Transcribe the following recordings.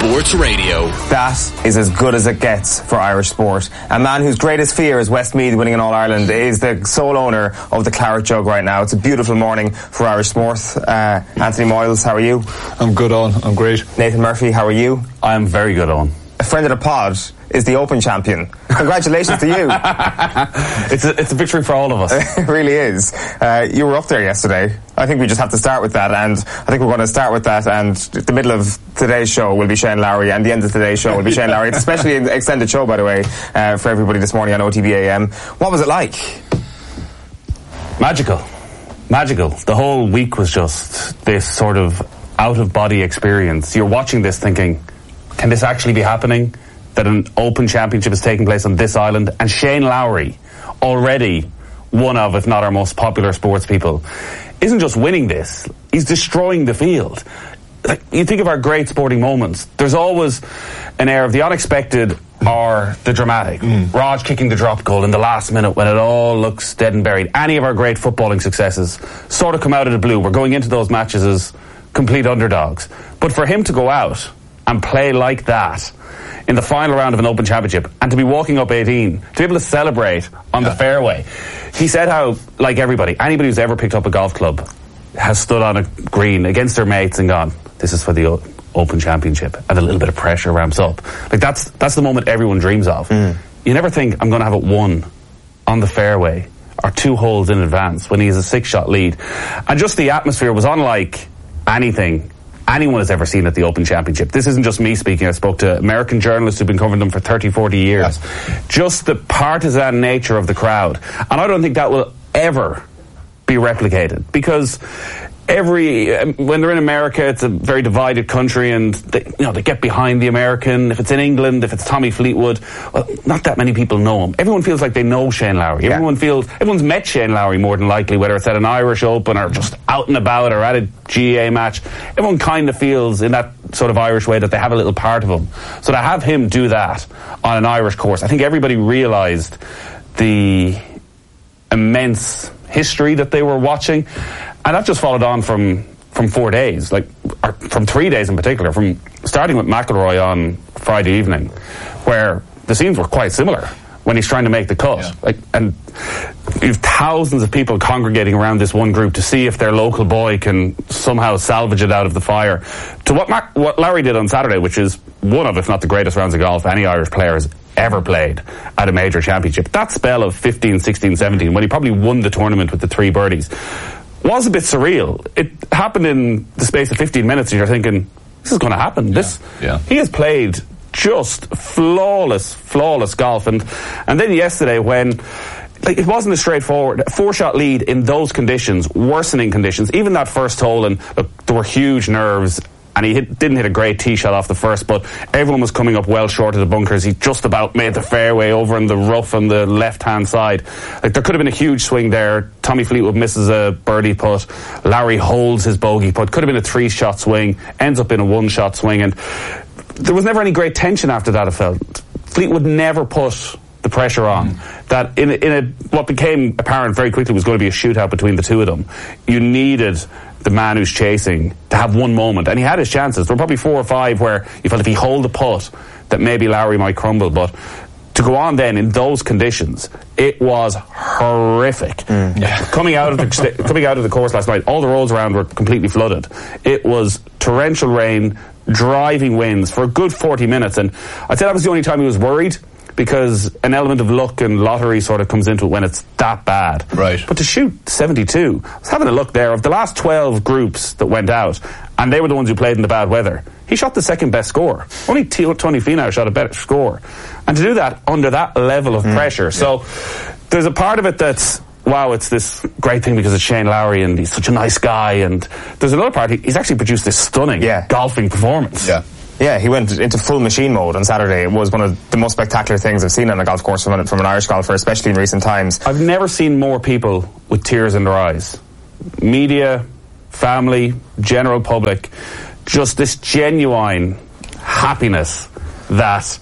Sports Radio. That is as good as it gets for Irish sport. A man whose greatest fear is Westmeath winning an All-Ireland is the sole owner of the Claret Jug right now. It's a beautiful morning for Irish sport. Anthony Moyles, how are you? I'm good, on. I'm great. Nathan Murphy, how are you? I'm very good, on. A friend of the pod is the Open champion. Congratulations to you. It's a victory for all of us. It really is. You were up there yesterday. I think we just have to start with that, and I think we're going to start with that, and the middle of today's show will be Shane Lowry, and the end of today's show will be Shane Lowry. It's especially an extended show, by the way, for everybody this morning on OTB AM. What was it like? Magical. The whole week was just this sort of out-of-body experience. You're watching this thinking, can this actually be happening? That an Open Championship is taking place on this island, and Shane Lowry, already one of, if not our most popular sports people, isn't just winning this, he's destroying the field. Like, you think of our great sporting moments, there's always an air of the unexpected or the dramatic. Raj kicking the drop goal in the last minute when it all looks dead and buried. Any of our great footballing successes sort of come out of the blue. We're going into those matches as complete underdogs. But for him to go out and play like that in the final round of an Open Championship, and to be walking up 18, to be able to celebrate on the fairway. He said how, like anybody who's ever picked up a golf club has stood on a green against their mates and gone, this is for the Open Championship, and a little bit of pressure ramps up. Like that's the moment everyone dreams of. You never think, I'm going to have it won on the fairway or 2 holes in advance when he has a 6-shot lead. And just the atmosphere was unlike anything anyone has ever seen at the Open Championship. This isn't just me speaking. I spoke to American journalists who've been covering them for 30, 40 years. Just the partisan nature of the crowd. And I don't think that will ever be replicated, because when they're in America, it's a very divided country, and they get behind the American. If it's in England, if it's Tommy Fleetwood, well, not that many people know him. Everyone feels like they know Shane Lowry. Yeah. Everyone's met Shane Lowry more than likely, whether it's at an Irish Open or just out and about or at a GA match. Everyone kind of feels in that sort of Irish way that they have a little part of him. So to have him do that on an Irish course, I think everybody realised the immense history that they were watching. And that just followed on from 4 days, from 3 days in particular, from starting with McIlroy on Friday evening, where the scenes were quite similar when he's trying to make the cut. Yeah. And you have thousands of people congregating around this one group to see if their local boy can somehow salvage it out of the fire. To what Lowry did on Saturday, which is one of, if not the greatest rounds of golf any Irish player has ever played at a major championship. That spell of 15, 16, 17, when he probably won the tournament with the 3 birdies, was a bit surreal. It happened in the space of 15 minutes, and you're thinking, this is going to happen. He has played just flawless golf. And then yesterday, when it wasn't as straightforward, 4-shot lead in those conditions, worsening conditions, even that first hole, and look, there were huge nerves, and he didn't hit a great tee shot off the first, but everyone was coming up well short of the bunkers. He just about made the fairway over in the rough on the left-hand side. There could have been a huge swing there. Tommy Fleetwood misses a birdie putt. Lowry holds his bogey putt. Could have been a 3-shot swing. Ends up in a 1-shot swing. And there was never any great tension after that, I felt. Fleetwood never put the pressure on. That in what became apparent very quickly was going to be a shootout between the two of them. You needed the man who's chasing to have one moment, and he had his chances. There were probably 4 or 5 where you felt if he hold the putt that maybe Lowry might crumble, but to go on then in those conditions, it was horrific. Coming out of the course last night, all the roads around were completely flooded. It was torrential rain, driving winds for a good 40 minutes, and I'd say that was the only time he was worried, because an element of luck and lottery sort of comes into it when it's that bad. Right. But to shoot 72, I was having a look there. Of the last 12 groups that went out, and they were the ones who played in the bad weather, he shot the second best score. Only Tony Finau shot a better score. And to do that under that level of pressure. So there's a part of it that's, wow, it's this great thing because it's Shane Lowry and he's such a nice guy. And there's another part, he's actually produced this stunning golfing performance. Yeah, he went into full machine mode on Saturday. It was one of the most spectacular things I've seen on a golf course from an Irish golfer, especially in recent times. I've never seen more people with tears in their eyes. Media, family, general public, just this genuine happiness that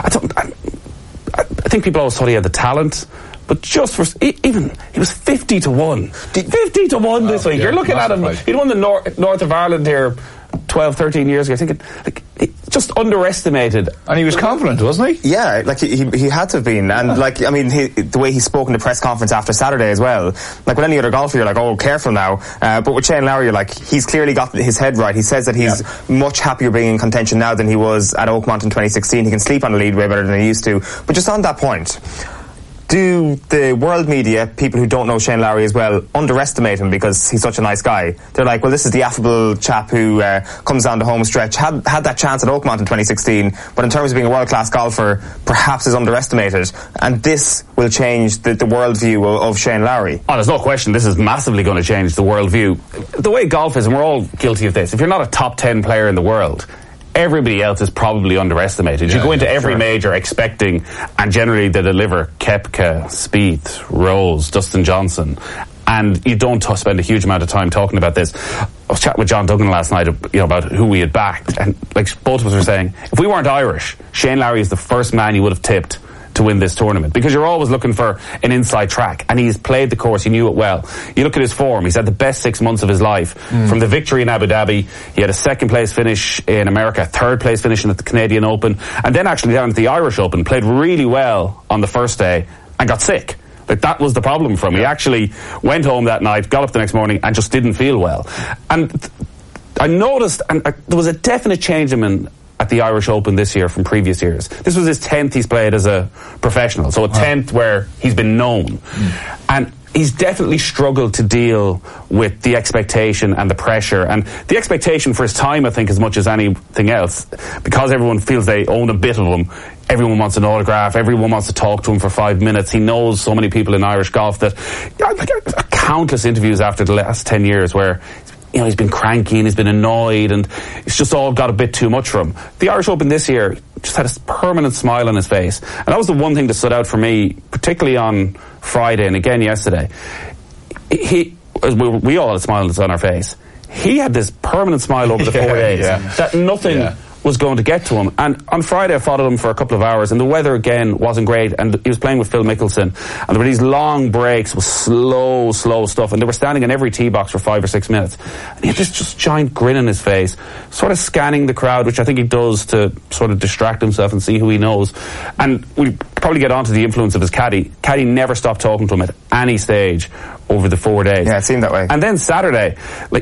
I think people always thought he had the talent, but just for even he was 50 to 1. 50 to 1 this week. You're looking at him. He'd won the North of Ireland here 12, 13 years ago. Thinking, like, just underestimated. And he was confident, wasn't he? Yeah, like he had to have been. And like, I mean, the way he spoke in the press conference after Saturday as well, like with any other golfer you're like, oh, careful now, but with Shane Lowry you're like, he's clearly got his head right. He says that he's much happier being in contention now than he was at Oakmont in 2016. He can sleep on the lead way better than he used to. But just on that point, do the world media, people who don't know Shane Lowry as well, underestimate him because he's such a nice guy? They're like, well, this is the affable chap who comes down the home stretch, had that chance at Oakmont in 2016, but in terms of being a world-class golfer, perhaps is underestimated. And this will change the world view of Shane Lowry. Oh, there's no question this is massively going to change the world view. The way golf is, and we're all guilty of this, if you're not a top 10 player in the world, everybody else is probably underestimated. You go into every major expecting, and generally they deliver Koepka, Spieth, Rose, Dustin Johnson, and you don't spend a huge amount of time talking about this. I was chatting with John Duggan last night, about who we had backed, and like both of us were saying, if we weren't Irish, Shane Lowry is the first man you would have tipped to win this tournament, because you're always looking for an inside track, and he's played the course, he knew it well. You look at his form, he's had the best 6 months of his life. From the victory in Abu Dhabi, he had a second place finish in America, third place finish at the Canadian Open, and then actually down at the Irish Open, played really well on the first day and got sick. Like, that was the problem for him. He actually went home that night, got up the next morning and just didn't feel well. And I noticed, and there was a definite change in him at the Irish Open this year from previous years. This was his 10th he's played as a professional, so a 10th where he's been known. And he's definitely struggled to deal with the expectation and the pressure, and the expectation for his time, I think, as much as anything else, because everyone feels they own a bit of him. Everyone wants an autograph, everyone wants to talk to him for 5 minutes. He knows so many people in Irish golf that, countless interviews after the last 10 years where he's been cranky and he's been annoyed, and it's just all got a bit too much for him. The Irish Open this year just had a permanent smile on his face, and that was the one thing that stood out for me, particularly on Friday and again yesterday. We all had a smile on our face. He had this permanent smile over the 4 days that nothing was going to get to him. And on Friday I followed him for a couple of hours, and the weather again wasn't great, and he was playing with Phil Mickelson, and there were these long breaks with slow stuff, and they were standing in every tee box for 5 or 6 minutes, and he had this just giant grin on his face, sort of scanning the crowd, which I think he does to sort of distract himself and see who he knows. And we probably get on to the influence of his caddy. Caddy never stopped talking to him at any stage over the 4 days. Yeah, it seemed that way. And then Saturday,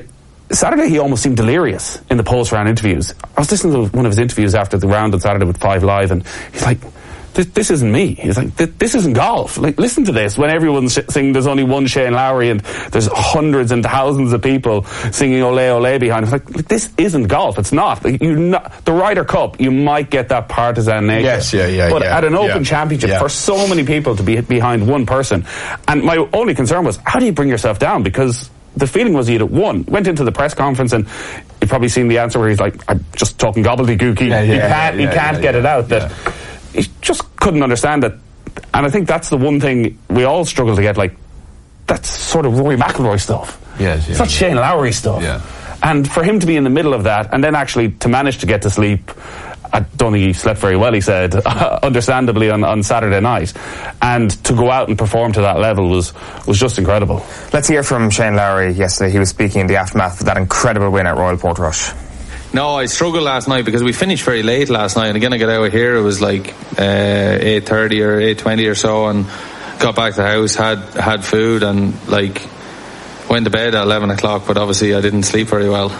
he almost seemed delirious in the post-round interviews. I was listening to one of his interviews after the round on Saturday with 5 Live, and he's like, this isn't me. He's like, this isn't golf. Like, listen to this. When everyone's singing there's only one Shane Lowry and there's hundreds and thousands of people singing Ole Ole behind him. Like, this isn't golf. It's not. The Ryder Cup, you might get that partisan nature. Yes, But at an Open Championship, for so many people to be behind one person. And my only concern was, how do you bring yourself down? Because the feeling was he'd went into the press conference, and you've probably seen the answer where he's like, I'm just talking gobbledygooky. He can't get it out. That he just couldn't understand that. And I think that's the one thing we all struggle to get, like, that's sort of Rory McIlroy stuff. It's not Shane Lowry stuff. And for him to be in the middle of that, and then actually to manage to get to sleep, I don't think he slept very well, he said, understandably, on Saturday night. And to go out and perform to that level was just incredible. Let's hear from Shane Lowry yesterday. He was speaking in the aftermath of that incredible win at Royal Portrush. No, I struggled last night because we finished very late last night, and again I got out of here, it was like 8:30 or 8:20 or so, and got back to the house, had food, and went to bed at 11 o'clock, but obviously I didn't sleep very well.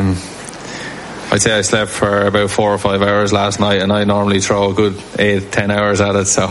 I'd say I slept for about 4 or 5 hours last night, and I normally throw a good 8-10 hours at it, so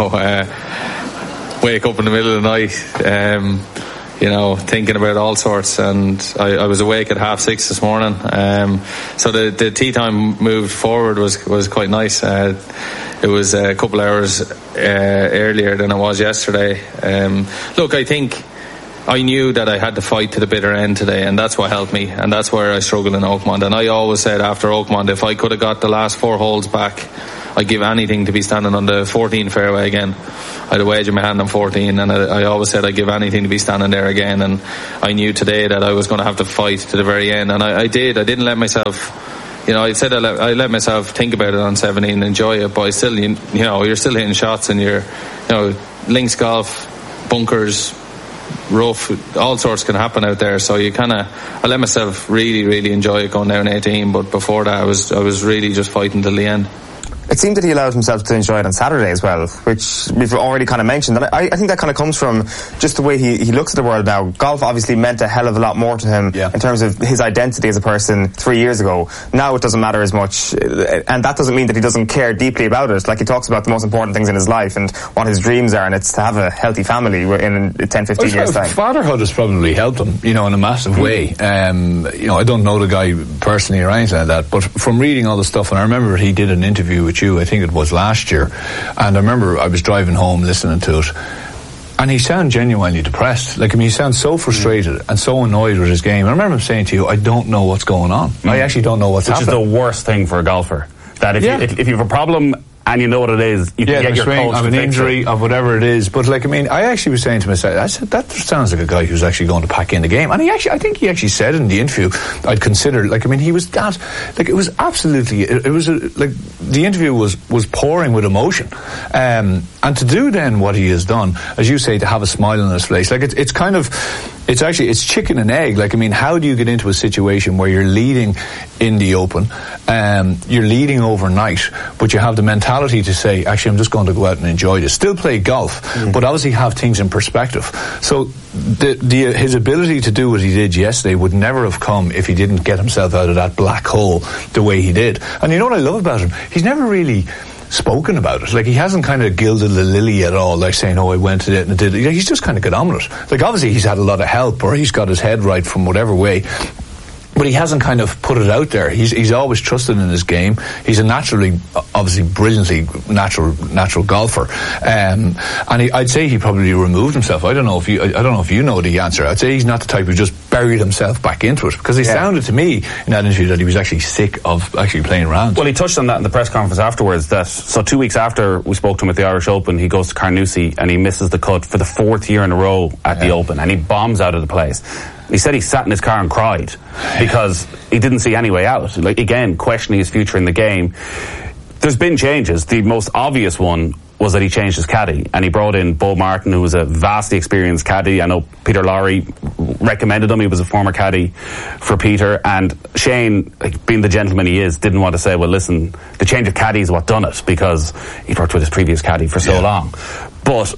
wake up in the middle of the night thinking about all sorts, and I was awake at 6:30 this morning, so the tea time moved forward was quite nice. It was a couple hours earlier than it was yesterday. Look, I think I knew that I had to fight to the bitter end today, and that's what helped me, and that's where I struggled in Oakmont. And I always said after Oakmont, if I could have got the last 4 holes back, I'd give anything to be standing on the 14 fairway again. I'd have waged my hand on 14, and I always said I'd give anything to be standing there again. And I knew today that I was going to have to fight to the very end, and I did. I didn't let myself, I said I let myself think about it on 17 and enjoy it, but I still, you're still hitting shots, and you're, links golf, bunkers, rough. All sorts can happen out there. So I let myself really enjoy it going down 18. But before that, I was really just fighting till the end. It seemed that he allowed himself to enjoy it on Saturday as well, which we've already kind of mentioned. And I think that kind of comes from just the way he looks at the world now. Golf obviously meant a hell of a lot more to him in terms of his identity as a person 3 years ago. Now it doesn't matter as much, and that doesn't mean that he doesn't care deeply about it. Like, he talks about the most important things in his life and what his dreams are, and it's to have a healthy family in 10, 15 years' time. Fatherhood has probably helped him, in a massive way. I don't know the guy personally or anything like that, but from reading all the stuff, and I remember he did an interview with you, I think it was last year, and I remember I was driving home listening to it, and he sounded genuinely depressed. He sounds so frustrated and so annoyed with his game. I remember him saying to you, I don't know what's going on. I actually don't know what's happening. Which is the worst thing for a golfer. That if you have a problem and you know what it is, you can get your coach of an injury, of whatever it is. But I actually was saying to myself, I said, that sounds like a guy who's actually going to pack in the game. And I think he actually said in the interview, I'd consider, he was that, it was absolutely, the interview was pouring with emotion. And to do then what he has done, as you say, to have a smile on his face, it's chicken and egg. How do you get into a situation where you're leading in the Open, you're leading overnight, but you have the mentality to say, actually, I'm just going to go out and enjoy this. Still play golf, but obviously have things in perspective. So his ability to do what he did yesterday would never have come if he didn't get himself out of that black hole the way he did. And you know what I love about him? He's never really spoken about it. He hasn't kind of gilded the lily at all, saying, I went to it and did it. He's just kind of got on with it. Obviously he's had a lot of help, or he's got his head right from whatever way, but he hasn't kind of put it out there. He's always trusted in his game. He's a naturally, obviously brilliantly natural golfer, and I'd say he probably removed himself. I don't know if you know the answer. I'd say he's not the type who just buried himself back into it, because he sounded to me in that interview that he was actually sick of actually playing rounds. Well, he touched on that in the press conference afterwards. So 2 weeks after we spoke to him at the Irish Open, he goes to Carnoustie and he misses the cut for the 4th year in a row at the Open, and he bombs out of the place. He said he sat in his car and cried because he didn't see any way out. Again, questioning his future in the game. There's been changes. The most obvious one was that he changed his caddy, and he brought in Bo Martin, who was a vastly experienced caddy. I know Peter Lowry recommended him. He was a former caddy for Peter, and Shane, being the gentleman he is, didn't want to say, well, listen, the change of caddy is what done it, because he'd worked with his previous caddy for so long. But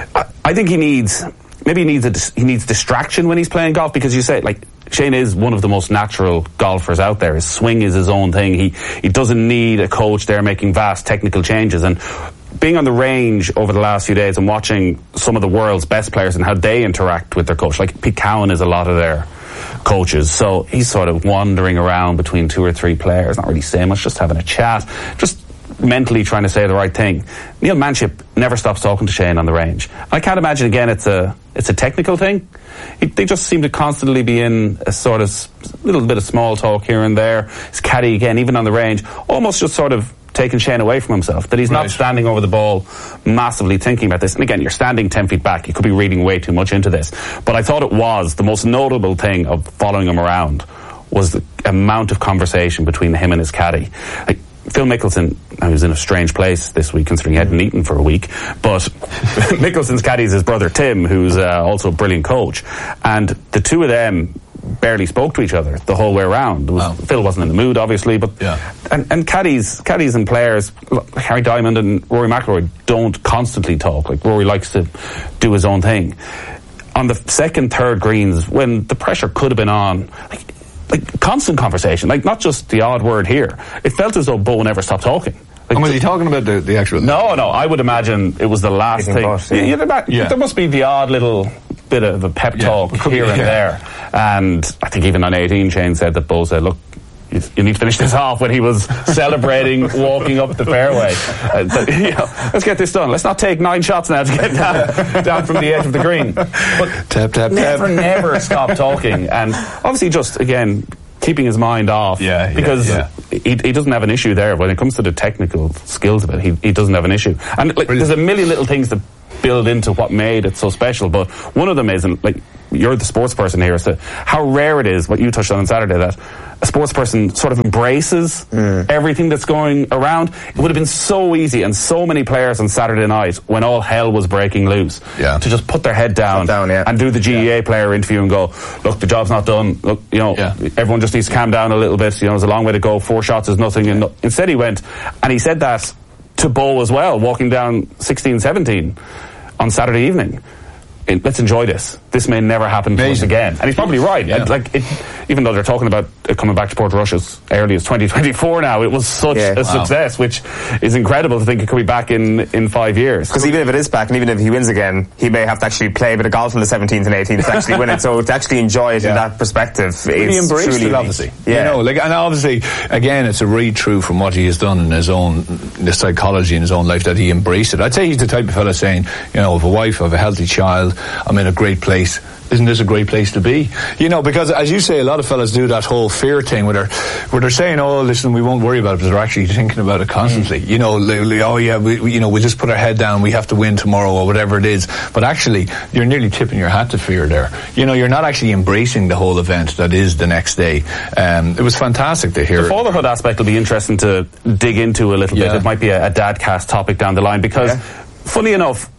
I think he needs distraction when he's playing golf, because you say, Shane is one of the most natural golfers out there. His swing is his own thing. He doesn't need a coach there making vast technical changes. And being on the range over the last few days and watching some of the world's best players and how they interact with their coach, Pete Cowan is a lot of their coaches, so he's sort of wandering around between 2 or 3 players, not really saying much, just having a chat, just mentally trying to say the right thing. Neil Manship never stops talking to Shane on the range. I can't imagine, again, it's a technical thing. They just seem to constantly be in a sort of little bit of small talk here and there. His caddy, again, even on the range, almost just sort of taking Shane away from himself, that he's not standing over the ball massively thinking about this. And again, you're standing 10 feet back, you could be reading way too much into this, but I thought it was the most notable thing of following him around was the amount of conversation between him and his caddy. Phil Mickelson, now he was in a strange place this week considering he hadn't eaten for a week, but Mickelson's caddy is his brother Tim, who's also a brilliant coach, and the two of them barely spoke to each other the whole way around. Phil wasn't in the mood, obviously, but and caddies and players, Harry Diamond and Rory McIlroy, don't constantly talk. Rory likes to do his own thing. On the second, third greens, when the pressure could have been on, constant conversation, not just the odd word here. It felt as though Bo never stopped talking. Was he talking about the actual... No, I would imagine it was the last thing. There must be the odd little bit of a pep talk here and there. And I think even on 18, Shane said that Bo said, look, you need to finish this off, when he was celebrating walking up the fairway. Let's get this done. Let's not take 9 shots now to get down from the edge of the green. But tap, never stop talking. And obviously just, again, keeping his mind off, because he doesn't have an issue there. When it comes to the technical skills of it, he doesn't have an issue. And there's a million little things that build into what made it so special. But one of them is, and like, you're the sports person here, so how rare it is, what you touched on Saturday, that a sports person sort of embraces everything that's going around. It would have been so easy, and so many players on Saturday night, when all hell was breaking loose, to just put their head down, and do the GEA player interview and go, look, the job's not done, look, you know, everyone just needs to calm down a little bit, you know, there's a long way to go, 4 shots is nothing. And instead he went, and he said that to Bo as well, walking down 16-17 on Saturday evening. Let's enjoy this. This may never happen to us again. And he's probably right. Like, even though they're talking about coming back to Portrush as early as 2024 now, it was such a success, which is incredible to think it could be back in 5 years. Because even if it is back, and even if he wins again, he may have to actually play a bit of golf on the 17th and 18th to actually win it. So to actually enjoy it in that perspective, he embraced truly it, obviously. You know, like, and obviously, again, it's a read through from what he has done in his own the psychology in his own life, that he embraced it. I'd say he's the type of fella saying, you know, I have a wife, I have a healthy child, I'm in a great place. Isn't this a great place to be? You know, because as you say, a lot of fellas do that whole fear thing where they're saying, oh, listen, we won't worry about it, but they're actually thinking about it constantly. You know, oh yeah, we'll just put our head down, we have to win tomorrow or whatever it is. But actually, you're nearly tipping your hat to fear there. You know, you're not actually embracing the whole event that is the next day. It was fantastic to hear. The fatherhood aspect will be interesting to dig into a little bit. It might be a dadcast topic down the line, because funny enough,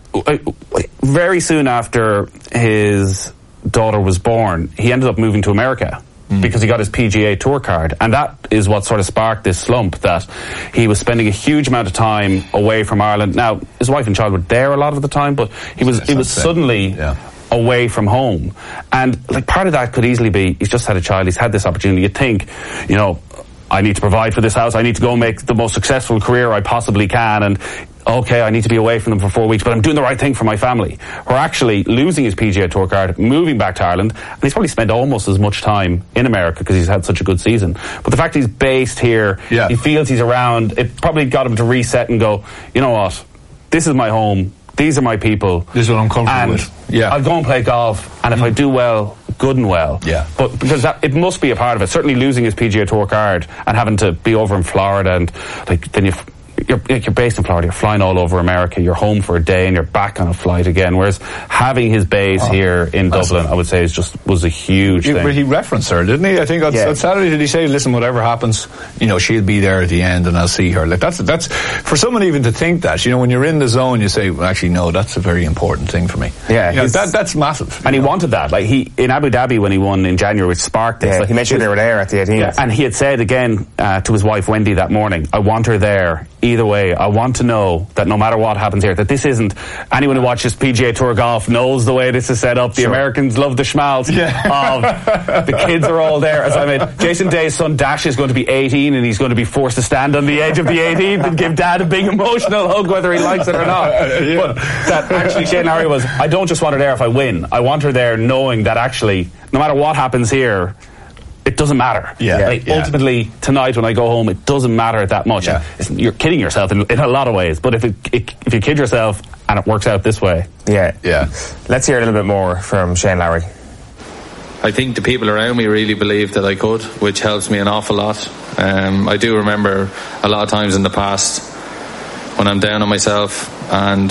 very soon after his daughter was born, he ended up moving to America because he got his PGA Tour card, and that is what sort of sparked this slump, that he was spending a huge amount of time away from Ireland. Now, his wife and child were there a lot of the time, but he was suddenly away from home. And like, part of that could easily be he's just had a child, he's had this opportunity. You'd think, you know, I need to provide for this house, I need to go and make the most successful career I possibly can, and okay, I need to be away from them for 4 weeks, but I'm doing the right thing for my family. We're actually losing his PGA Tour card, moving back to Ireland, and he's probably spent almost as much time in America because he's had such a good season. But the fact he's based here, he feels he's around, it probably got him to reset and go, you know what, this is my home, these are my people. This is what I'm comfortable with. I'll go and play golf, and if I do well, good and well. But because it must be a part of it. Certainly losing his PGA Tour card and having to be over in Florida, and like then you're based in Florida, you're flying all over America, you're home for a day and you're back on a flight again, whereas having his base here in Dublin, I would say, was a huge thing. But he referenced her, didn't he? I think on Saturday, did he say, listen, whatever happens, you know, she'll be there at the end and I'll see her. Like, that's for someone even to think that, you know, when you're in the zone, you say, well, actually, no, that's a very important thing for me. You know, that's massive. And he wanted that. Like, in Abu Dhabi, when he won in January, which sparked this. He made sure they were there at the 18th. And he had said again to his wife Wendy that morning, I want her there either way. I want to know that no matter what happens here, that this isn't, anyone who watches PGA Tour golf knows the way this is set up. The Americans love the schmaltz of the kids are all there. As I mean, Jason Day's son Dash is going to be 18 and he's going to be forced to stand on the edge of the 18th and give Dad a big emotional hug, whether he likes it or not. But that actually Shane Lowry was, I don't just want her there if I win. I want her there knowing that actually, no matter what happens here, it doesn't matter. Ultimately, tonight when I go home, it doesn't matter that much. You're kidding yourself in a lot of ways, but if you kid yourself and it works out this way. Let's hear a little bit more from Shane Lowry. I think the people around me really believed that I could, which helps me an awful lot. I do remember a lot of times in the past when I'm down on myself and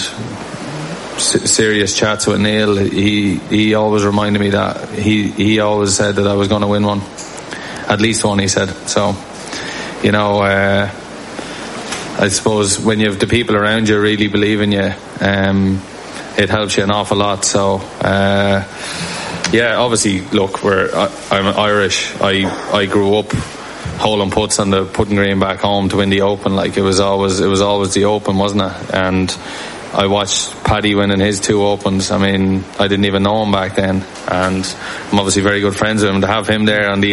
serious chats with Neil, he always reminded me that he always said that I was going to win one, at least one, he said. So, you know, I suppose when you have the people around you really believe in you, it helps you an awful lot. So obviously, look, I'm Irish. I grew up holding putts on the putting green back home to win the Open. Like, it was always the Open, wasn't it? And I watched Paddy winning his 2 Opens. I mean, I didn't even know him back then, and I'm obviously very good friends with him. To have him there on the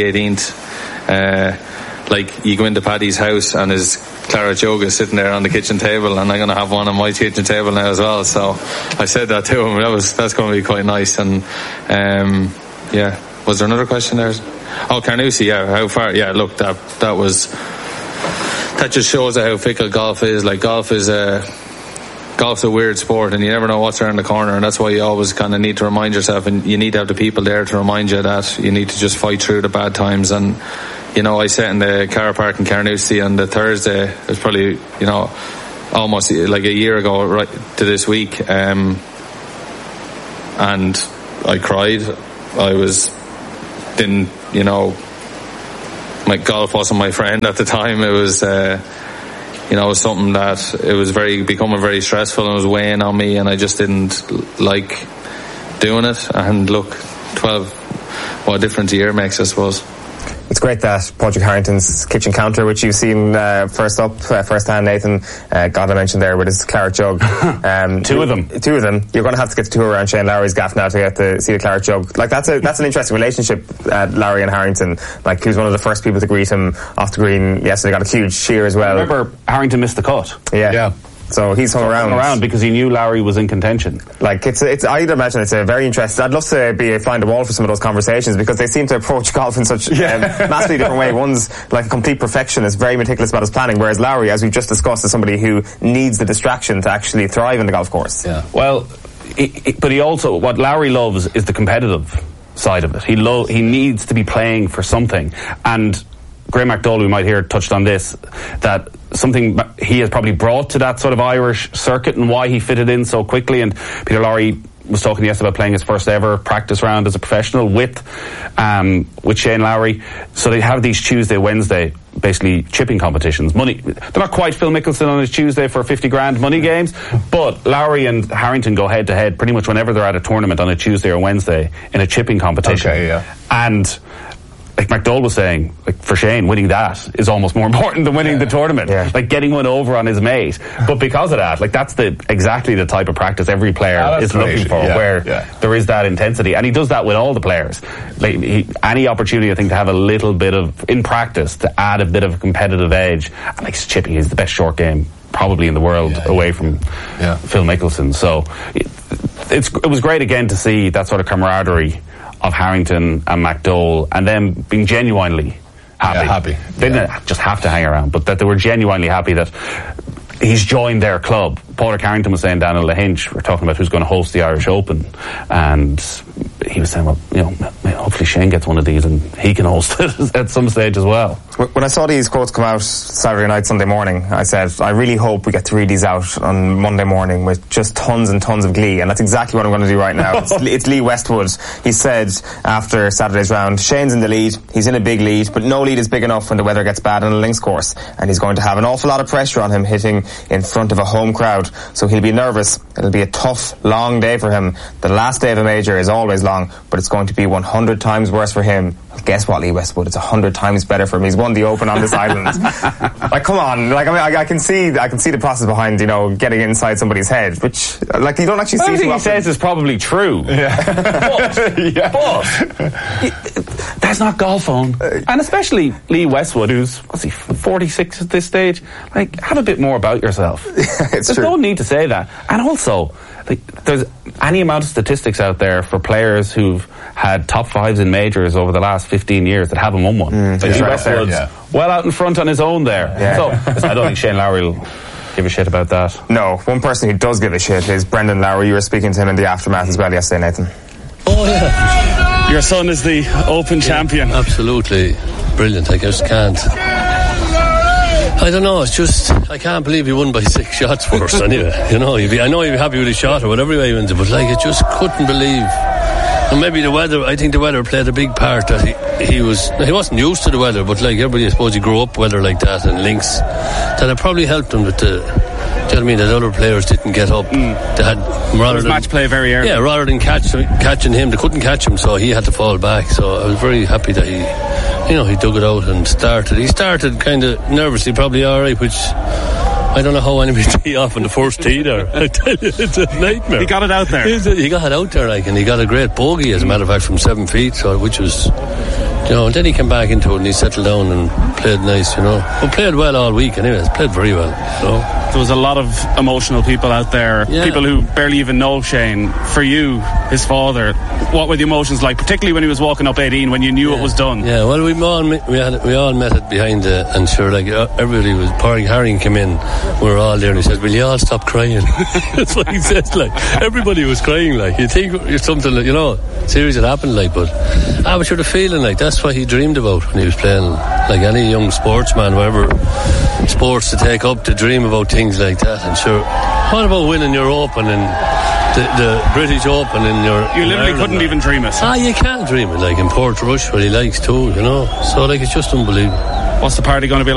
18th, like, you go into Paddy's house and his claret jug is sitting there on the kitchen table, and I'm going to have one on my kitchen table now as well. So I said that to him. That's going to be quite nice. And was there another question there? Oh, Carnoustie, how far? Yeah, look, that just shows how fickle golf is. Like, golf's a weird sport, and you never know what's around the corner, and that's why you always kind of need to remind yourself, and you need to have the people there to remind you that you need to just fight through the bad times. And, you know, I sat in the car park in Carnoustie on the Thursday. It was probably, you know, almost like a year ago, right to this week, and I cried. My golf wasn't my friend at the time. It was, it was something that it was becoming very stressful, and it was weighing on me, and I just didn't like doing it. And look, 12, what a difference a year makes, I suppose. It's great that Padraig Harrington's kitchen counter, which you've seen first hand, Nathan, God, I mentioned there with his claret jug. Two of them. You're going to have to get the tour around Shane Lowry's gaff now to get to see the claret jug. Like, that's an interesting relationship, Lowry and Harrington. Like, he was one of the first people to greet him off the green yesterday. Got a huge cheer as well. Remember, Harrington missed the cut. Yeah. So he's hung around because he knew Lowry was in contention. Like, I'd imagine it's a very interesting. I'd love to be a fly on the wall for some of those conversations, because they seem to approach golf in such a massively different way. One's like a complete perfectionist, very meticulous about his planning, whereas Lowry, as we've just discussed, is somebody who needs the distraction to actually thrive in the golf course. Yeah. Well, but he also, what Lowry loves is the competitive side of it. He needs to be playing for something. And Graham McDowell, we might hear, touched on this, that something he has probably brought to that sort of Irish circuit and why he fitted in so quickly. And Peter Lowry was talking yesterday about playing his first ever practice round as a professional with Shane Lowry. So they have these Tuesday, Wednesday, basically chipping competitions. Money, they're not quite Phil Mickelson on his Tuesday for 50 grand money games, but Lowry and Harrington go head to head pretty much whenever they're at a tournament on a Tuesday or Wednesday in a chipping competition. Okay, yeah. And like McDowell was saying, like, for Shane, winning that is almost more important than winning the tournament. Yeah. Like getting one over on his mate. But because of that, like, that's exactly the type of practice every player is looking for, where there is that intensity. And he does that with all the players. Like, any opportunity, I think, to have a little bit of, in practice, to add a bit of a competitive edge. And like, chipping is the best short game probably in the world, away from Phil Mickelson. So it was great again to see that sort of camaraderie of Harrington and McDowell, and them being genuinely happy. They didn't just have to hang around, but that they were genuinely happy that he's joined their club. Padraig Harrington was saying down in Lahinch, we're talking about who's going to host the Irish Open, and he was saying, well, hopefully Shane gets one of these and he can host it at some stage as well. When I saw these quotes come out Saturday night, Sunday morning, I said, I really hope we get to read these out on Monday morning with just tons and tons of glee, and that's exactly what I'm going to do right now. It's Lee Westwood. He said after Saturday's round, Shane's in the lead, he's in a big lead, but no lead is big enough when the weather gets bad on a links course, and he's going to have an awful lot of pressure on him hitting in front of a home crowd, so he'll be nervous. It'll be a tough, long day for him. The last day of a major is always long, but it's going to be 100 times worse for him. Guess what, Lee Westwood? It's 100 times better for him. He's won the Open on this island. Like, come on. Like, I mean, I can see the process behind, getting inside somebody's head, which, like, you don't actually see. Everything he says is probably true. But that's not golf on. And especially Lee Westwood, who's 46 at this stage. Like, have a bit more about yourself. There's no need to say that. And also, like, there's any amount of statistics out there for players who've had top fives in majors over the last 15 years that haven't won one. Lee Westwood's well out in front on his own there. So I don't think Shane Lowry will give a shit about that. No, one person who does give a shit is Brendan Lowry. You were speaking to him in the aftermath as well yesterday, Nathan. Oh yeah. Your son is the Open champion. Absolutely brilliant. I just can't. I don't know, it's just, I can't believe he won by 6 shots first anyway. I know you'd be happy with his shot or whatever way he wins it, but like, I just couldn't believe. And maybe the weather, I think the weather played a big part, that he wasn't used to the weather, but like everybody, I suppose he grew up weather like that and links, that it probably helped him with do you know what I mean, that other players didn't get up. They had, rather than match play very early. Yeah, rather than catching him, they couldn't catch him, so he had to fall back. So I was very happy that he dug it out and started. He started kind of nervously, probably alright, which I don't know how anybody tee off on the first tee there. I tell you, it's a nightmare. He got it out there. He got it out there, like, and he got a great bogey, as a matter of fact, from 7 feet, so which was, and then he came back into it and he settled down and played nice, But played well all week anyway, played very well, There was a lot of emotional people out there, people who barely even know Shane. For you, his father, what were the emotions like, particularly when he was walking up 18, when you knew it was done? Yeah, well, we all met it behind and sure, like, everybody was, Harry came in, we were all there, and he said, will you all stop crying? That's what he said, like, everybody was crying, like, you think you're something, serious had happened, like, but sure, the feeling, like, that's that's what he dreamed about when he was playing. Like any young sportsman, whatever sports to take up, to dream about things like that. And sure, what about winning your Open and the British Open in your... You literally couldn't even dream it. You can't dream it, like in Portrush, where he likes too, you know. So, like, it's just unbelievable. What's the party going to be